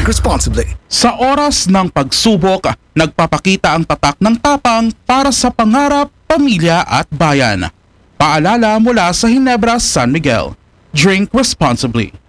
Drink responsibly. Sa oras ng pagsubok, nagpapakita ang tatak ng tapang para sa pangarap, pamilya at bayan. Paalala mula sa Ginebra, San Miguel. Drink responsibly.